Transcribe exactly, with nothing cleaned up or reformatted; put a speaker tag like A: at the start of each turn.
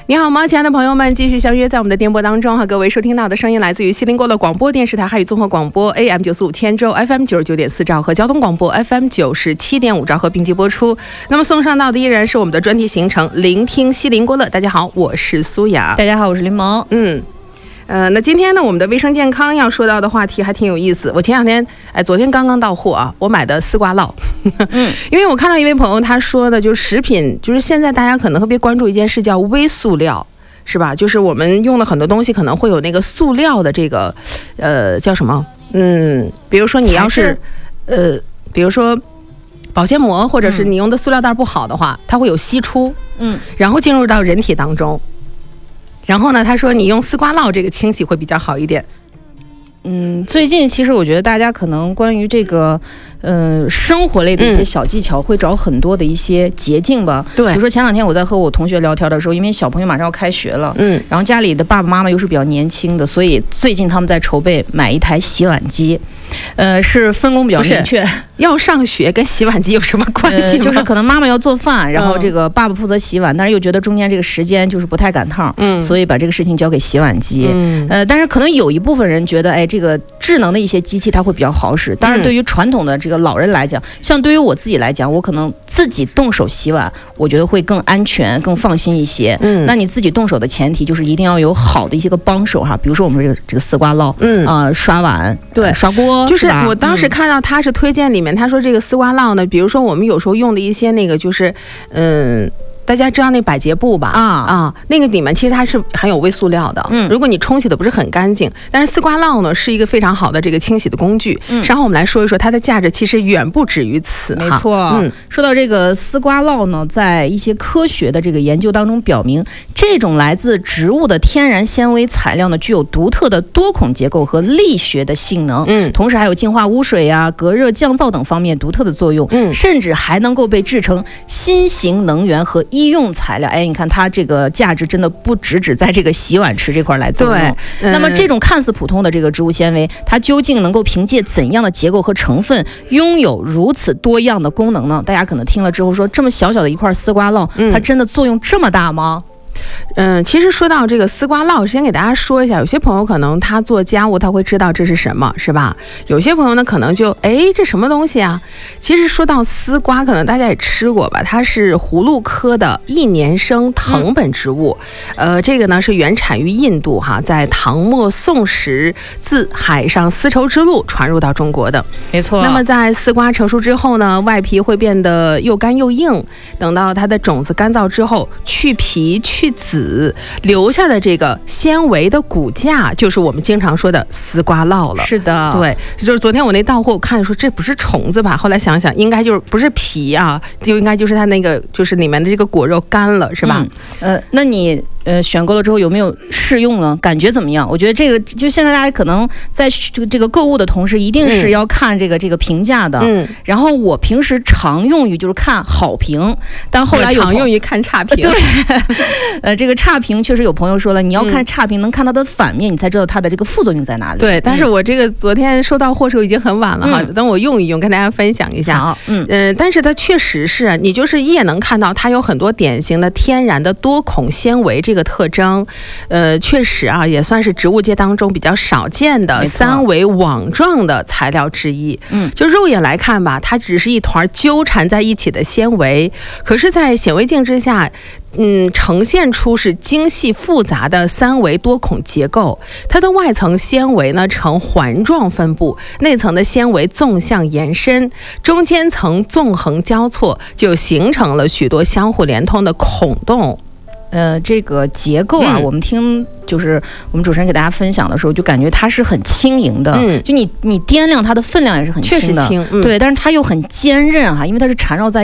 A: 你好吗，亲爱的朋友们，继续相约在我们的电波当中哈。各位收听到的声音来自于西林国乐广播电视台汉语综合广播 A M 九四五千州 F M 九十九点四兆和交通广播 F M 九十七点五兆和并机播出。那么送上到的依然是我们的专题行程，聆听西林国乐。大家好，我是苏雅。
B: 大家好，我是林萌。
A: 嗯。呃，那今天呢，我们的卫生健康要说到的话题还挺有意思。我前两天，哎，昨天刚刚到货啊，我买的丝瓜酪。嗯，因为我看到一位朋友他说的，就是食品，就是现在大家可能特别关注一件事，叫微塑料，是吧？就是我们用的很多东西可能会有那个塑料的这个，呃，叫什么？嗯，比如说你要是，呃，比如说保鲜膜，或者是你用的塑料袋不好的话，它会有析出，嗯，然后进入到人体当中。然后呢，他说你用丝瓜酪这个清洗会比较好一点。
B: 嗯，最近其实我觉得大家可能关于这个呃生活类的一些小技巧，会找很多的一些捷径吧。对，比如说前两天我在和我同学聊天的时候，因为小朋友马上要开学了，嗯，然后家里的爸爸妈妈又是比较年轻的，所以最近他们在筹备买一台洗碗机。呃，是分工比较明确。
A: 要上学跟洗碗机有什么关系吗？
B: 呃、就是可能妈妈要做饭，然后这个爸爸负责洗碗，嗯、但是又觉得中间这个时间就是不太赶趟，嗯，所以把这个事情交给洗碗机。嗯，呃，但是可能有一部分人觉得，哎，这个智能的一些机器它会比较好使。当然，对于传统的这个老人来讲，像对于我自己来讲，我可能自己动手洗碗，我觉得会更安全、更放心一些。嗯，那你自己动手的前提就是一定要有好的一些个帮手哈，比如说我们这个这个丝瓜酪，嗯啊、呃，刷碗，对，刷锅。
A: 就是我当时看到他是推荐里面，他说这个丝瓜酪呢，比如说我们有时候用的一些那个就是，嗯。大家知道那百洁布吧？啊啊，那个里面其实它是含有微塑料的。嗯，如果你冲洗的不是很干净，但是丝瓜酪呢是一个非常好的这个清洗的工具。嗯，然后我们来说一说它的价值，其实远不止于此。
B: 没错，嗯，说到这个丝瓜酪呢，在一些科学的这个研究当中表明，这种来自植物的天然纤维材料呢，具有独特的多孔结构和力学的性能。嗯，同时还有净化污水呀、隔热降噪等方面独特的作用。嗯，甚至还能够被制成新型能源和医用材料。哎，你看它这个价值真的不只只在这个洗碗池这块来作用。对，嗯、那么这种看似普通的这个植物纤维，它究竟能够凭借怎样的结构和成分，拥有如此多样的功能呢？大家可能听了之后说，这么小小的一块丝瓜酪，它真的作用这么大吗？
A: 嗯，其实说到这个丝瓜酪，先给大家说一下，有些朋友可能他做家务他会知道这是什么，是吧？有些朋友呢可能就哎这什么东西啊？其实说到丝瓜，可能大家也吃过吧，它是葫芦科的一年生藤本植物。嗯、呃，这个呢是原产于印度哈，在唐末宋时自海上丝绸之路传入到中国的。
B: 没错。
A: 那么在丝瓜成熟之后呢，外皮会变得又干又硬，等到它的种子干燥之后，去皮去籽留下的这个纤维的骨架，就是我们经常说的丝瓜酪了。
B: 是的，
A: 对，就是昨天我那到货，我看说这不是虫子吧？后来想想，应该就是不是皮啊，就应该就是它那个就是里面的这个果肉干了，是吧？
B: 嗯、呃，那你呃选购了之后有没有试用呢？感觉怎么样？我觉得这个就现在大家可能在这个这个购物的同时，一定是要看这个、嗯、这个评价的。嗯。然后我平时常用于就是看好评，但后来有
A: 常用于看差评。
B: 对。呃，这个差评确实有朋友说了，你要看差评，嗯、能看它的反面，你才知道它的这个副作用在哪里。
A: 对，但是我这个昨天收到货时候已经很晚了哈，嗯、等我用一用，跟大家分享一下。好，嗯呃，但是它确实是你就是一眼能看到它有很多典型的天然的多孔纤维这个特征，呃，确实啊，也算是植物界当中比较少见的三维网状的材料之一。嗯，就肉眼来看吧，它只是一团纠缠在一起的纤维，可是，在显微镜之下。嗯，呈现出是精细复杂的三维多孔结构。它的外层纤维呢呈环状分布，内层的纤维纵向延伸，中间层纵横交错，就形成了许多相互连通的孔洞。
B: 呃，这个结构啊，嗯、我们听就是我们主持人给大家分享的时候，就感觉它是很轻盈的，嗯、就你你掂量它的分量也是很轻的，
A: 确实轻，嗯、
B: 对，但是它又很坚韧哈，因为它是缠绕在